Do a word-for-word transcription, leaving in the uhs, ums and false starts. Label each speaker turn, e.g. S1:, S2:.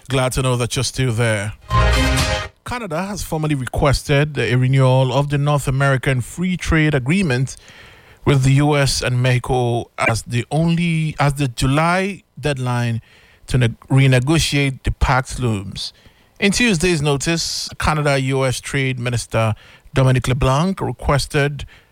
S1: Glad to know that you're still there. Canada has formally requested a renewal of the North American Free Trade Agreement with the U S and Mexico as the only as the July deadline to ne- renegotiate the pact looms. In Tuesday's notice, Canada-U S Trade Minister Dominic LeBlanc requested